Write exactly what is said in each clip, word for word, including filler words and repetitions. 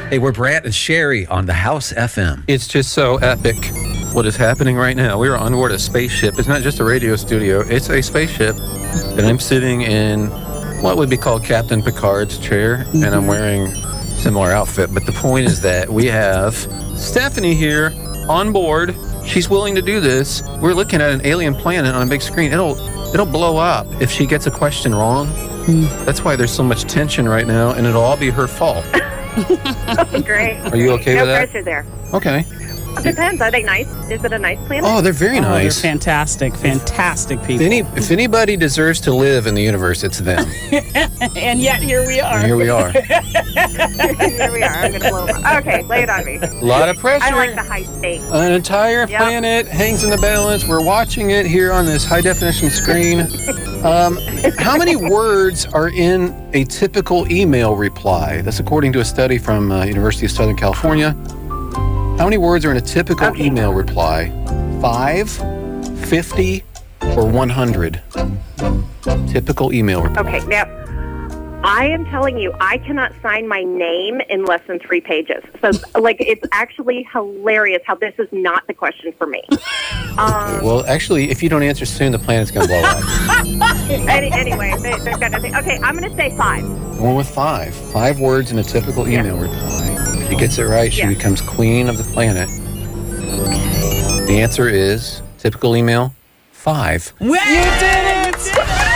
Hey, we're Brant and Sherry on the House F M. It's just so epic what is happening right now. We are on board a spaceship. It's not just a radio studio. It's a spaceship. And I'm sitting in what would be called Captain Picard's chair. Mm-hmm. And I'm wearing similar outfit. But the point is that we have Stephanie here on board. She's willing to do this. We're looking at an alien planet on a big screen. It'll it'll blow up if she gets a question wrong. Mm. That's why there's so much tension right now, and it'll all be her fault. Great. Are you okay no with that? No pressure there. Okay. It depends. Are they nice? Is it a nice planet? Oh, they're very oh, nice. They're fantastic, fantastic people. If, any, if anybody deserves to live in the universe, it's them. And yet here we are. And here we are. Here we are. I'm going to blow them up. Okay, lay it on me. A lot of pressure. I like the high stakes. An entire Yep. planet hangs in the balance. We're watching it here on this high-definition screen. Um, how many words are in a typical email reply? That's according to a study from uh, University of Southern California. How many words are in a typical okay. email reply? Five, fifty, or one hundred? Typical email reply. Okay, now, I am telling you, I cannot sign my name in less than three pages. So, like, it's actually hilarious how this is not the question for me. Um, Well, actually, if you don't answer soon, the planet's going to blow up. any, anyway, they, they're going to say, okay, I'm going to say five. Going with five. Five words in a typical email yeah. reply. If she gets it right, she yeah. becomes queen of the planet. The answer is, typical email, five. Well, you did it!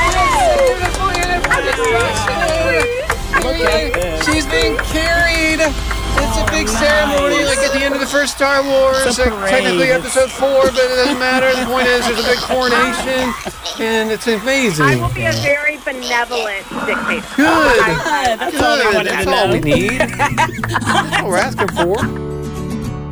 She's being carried. It's a big nice. ceremony, like at the end of the first Star Wars. It's a Like, technically episode four, but it doesn't matter. The point is, there's a big coronation, and it's amazing. I will be a very benevolent dictator. Good. That's all they Good. wanted That's to all know. we need. That's all we're asking for.